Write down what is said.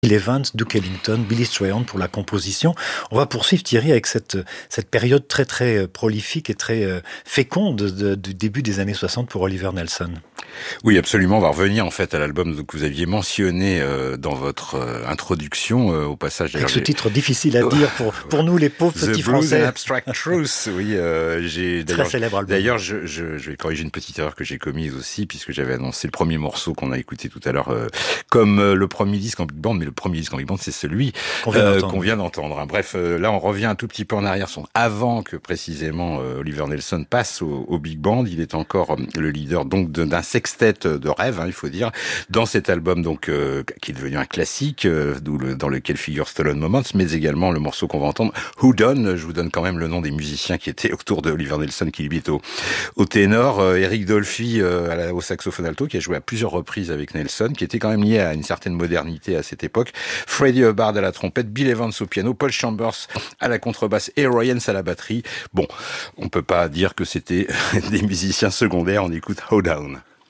Bill Evans, Duke Ellington, Billy Strayhorn pour la composition. On va poursuivre, Thierry, avec cette période très très prolifique et très féconde du début des années 60 pour Oliver Nelson. Oui, absolument. On va revenir en fait à l'album que vous aviez mentionné dans votre introduction au passage. Avec ce titre difficile à dire pour nous les pauvres petits Français. The Blues and Abstract Truth. Oui, j'ai très célèbre album. D'ailleurs, je vais corriger une petite erreur que j'ai commise aussi, puisque j'avais annoncé le premier morceau qu'on a écouté tout à l'heure comme le premier disque en big band, mais le premier disque en big band, c'est celui qu'on vient d'entendre. Bref, là, on revient un tout petit peu en arrière, avant que précisément Oliver Nelson passe au big band. Il est encore le leader donc d'un sextet de rêve, il faut dire, dans cet album donc qui est devenu un classique, dans lequel figure Stolen Moments, mais également le morceau qu'on va entendre, Who Done. Je vous donne quand même le nom des musiciens qui étaient autour de Oliver Nelson, qui lui est au ténor, Eric Dolphy au saxophone alto, qui a joué à plusieurs reprises avec Nelson, qui était quand même lié à une certaine modernité à cette époque, Freddie Hubbard à la trompette, Bill Evans au piano, Paul Chambers à la contrebasse et Roy Haynes à la batterie. Bon, on peut pas dire que c'était des musiciens secondaires. On écoute How Down.